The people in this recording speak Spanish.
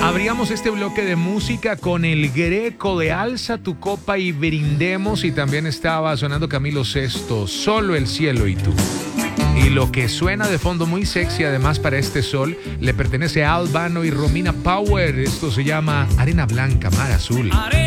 Abríamos este bloque de música con El Greco de Alza tu copa y brindemos, y también estaba sonando Camilo Sesto, Solo el cielo y tú. Y lo que suena de fondo muy sexy, además para este sol, le pertenece a Albano y Romina Power. Esto se llama Arena Blanca, Mar Azul. Arena